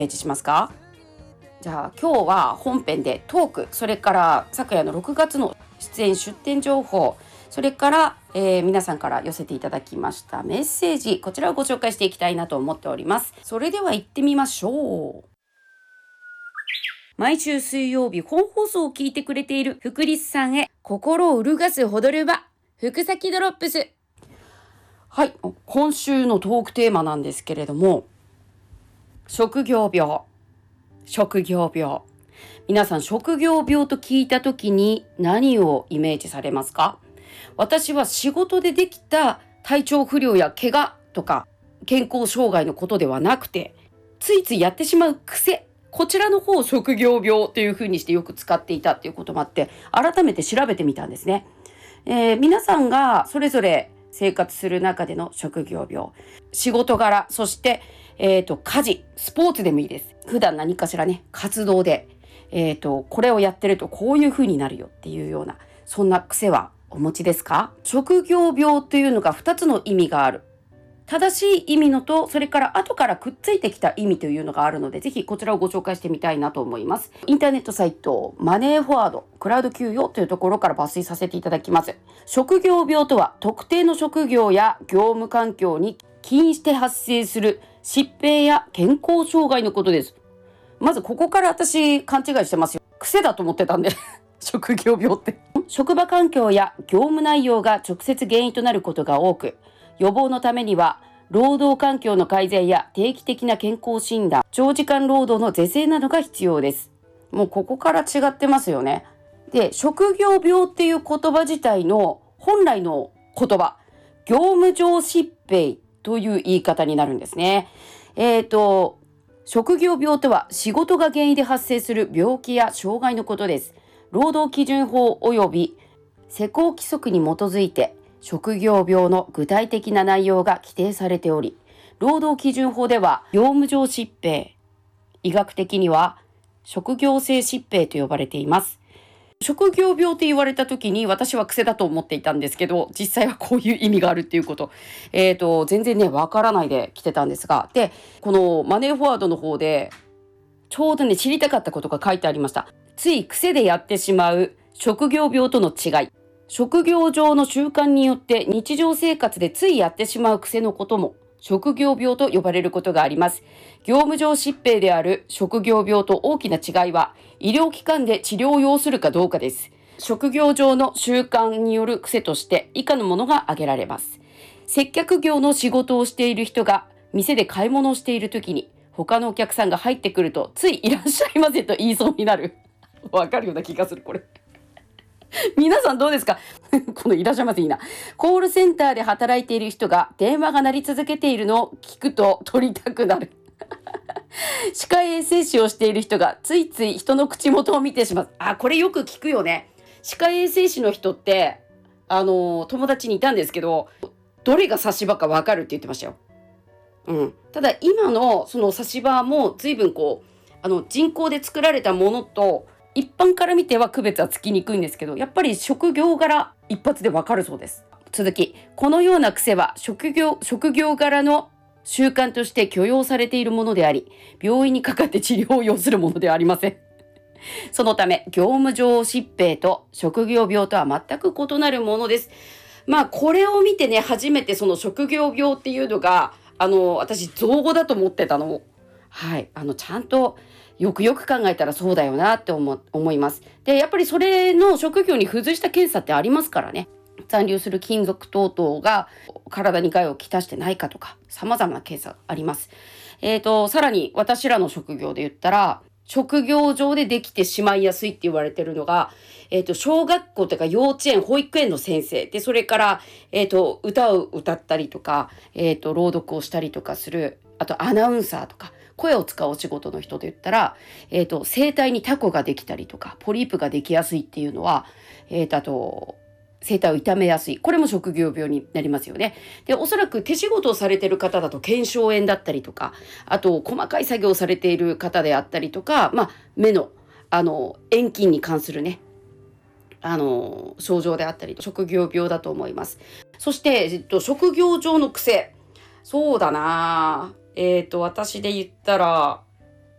イメージしますか？じゃあ今日は本編でトーク、それから昨夜の6月の出演出展情報、それから、皆さんから寄せていただきましたメッセージ、こちらをご紹介していきたいなと思っております。それでは行ってみましょう。毎週水曜日本放送を聞いてくれている福リスさんへ、心を潤すホドルバ福崎ドロップス。はい、今週のトークテーマなんですけれども、職業病。皆さん、職業病と聞いたときに何をイメージされますか？私は仕事でできた体調不良や怪我とか健康障害のことではなくて、ついついやってしまう癖、こちらの方を職業病というふうにしてよく使っていたっていうこともあって、改めて調べてみたんですね。皆さんがそれぞれ生活する中での職業病、仕事柄、そして家事、スポーツでもいいです。普段何かしらね、活動で、これをやってるとこういう風になるよっていうような、そんな癖はお持ちですか？職業病というのが2つの意味がある。正しい意味のと、それから後からくっついてきた意味というのがあるので、ぜひこちらをご紹介してみたいなと思います。インターネットサイトマネーフォワードクラウド給与というところから抜粋させていただきます。職業病とは、特定の職業や業務環境に起因して発生する疾病や健康障害のことです。まずここから私勘違いしてますよ。癖だと思ってたんで職業病って職場環境や業務内容が直接原因となることが多く、予防のためには労働環境の改善や定期的な健康診断、長時間労働の是正などが必要です。もうここから違ってますよね。で、職業病っていう言葉自体の本来の言葉、業務上疾病という言い方になるんですね。職業病とは仕事が原因で発生する病気や障害のことです。労働基準法及び施行規則に基づいて職業病の具体的な内容が規定されており、労働基準法では業務上疾病、医学的には職業性疾病と呼ばれています。職業病って言われた時に私は癖だと思っていたんですけど、実際はこういう意味があるっていうこと、全然ね、わからないで来てたんですが、で、このマネーフォワードの方で、ちょうどね、知りたかったことが書いてありました。つい癖でやってしまう職業病との違い。職業上の習慣によって日常生活でついやってしまう癖のことも職業病と呼ばれることがあります。業務上疾病である職業病と大きな違いは、医療機関で治療を要するかどうかです。職業上の習慣による癖として以下のものが挙げられます。接客業の仕事をしている人が店で買い物をしているときに、他のお客さんが入ってくるとついいらっしゃいませと言いそうになる。わかるような気がする、これ。皆さんどうですか？このいらっしゃいませいいな。コールセンターで働いている人が電話が鳴り続けているのを聞くと取りたくなる。歯科衛生士をしている人がついつい人の口元を見てしまう。これよく聞くよね。歯科衛生士の人って、友達にいたんですけど、どれが差し歯かわかるって言ってましたよ。ただ今のその差し歯も随分人工で作られたものと一般から見ては区別はつきにくいんですけど、やっぱり職業柄一発でわかるそうです。続き、このような癖は職業柄の習慣として許容されているものであり、病院にかかって治療を要するものではありません。そのため、業務上疾病と職業病とは全く異なるものです。これを見てね、初めてその職業病っていうのが、私造語だと思ってたのを、ちゃんとよくよく考えたらそうだよなって思います。で、やっぱりそれの職業に付随した検査ってありますからね。残留する金属等々が体に害をきたしてないかとか、様々な検査があります。さらに私らの職業で言ったら、職業上でできてしまいやすいって言われてるのが、小学校とか幼稚園、保育園の先生で、それから、歌を歌ったりとか、朗読をしたりとかする、あとアナウンサーとか、声を使うお仕事の人で言ったら、声帯にタコができたりとか、ポリープができやすいっていうのは、あと、声帯を痛めやすい。これも職業病になりますよね。で、おそらく手仕事をされている方だと腱鞘炎だったりとか、あと細かい作業をされている方であったりとか、目の、遠近に関するね、症状であったりと職業病だと思います。そして、職業上の癖。そうだな。私で言ったら、